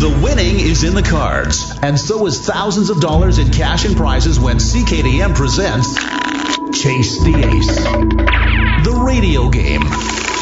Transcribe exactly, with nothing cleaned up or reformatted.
The winning is in the cards, and so is thousands of dollars in cash and prizes when C K D M presents Chase the Ace, the radio game.